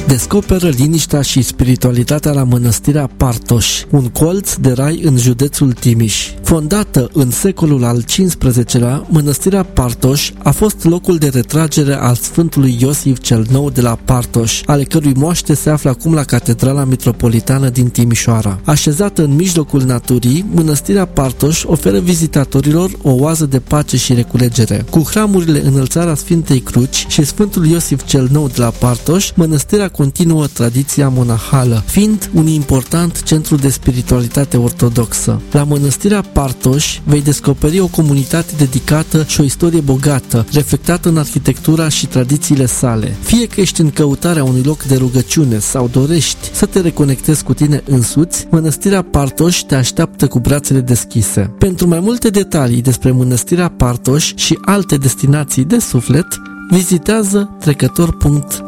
Descoperă liniștea și spiritualitatea la mănăstirea Partoș, un colț de rai în județul Timiș. Fondată în secolul al XV-lea, mănăstirea Partoș a fost locul de retragere al Sfântului Iosif cel Nou de la Partoș, ale cărui moaște se află acum la Catedrala Mitropolitană din Timișoara. Așezată în mijlocul naturii, mănăstirea Partoș oferă vizitatorilor o oază de pace și reculegere. Cu hramurile Înălțarea Sfintei Cruci și Sfântul Iosif cel Nou de la Partoș, mănăstirea continuă tradiția monahală, fiind un important centru de spiritualitate ortodoxă. La mănăstirea Partoș vei descoperi o comunitate dedicată și o istorie bogată, reflectată în arhitectura și tradițiile sale. Fie că ești în căutarea unui loc de rugăciune sau dorești să te reconectezi cu tine însuți, mănăstirea Partoș te așteaptă cu brațele deschise. Pentru mai multe detalii despre mănăstirea Partoș și alte destinații de suflet, vizitează trecător.ro.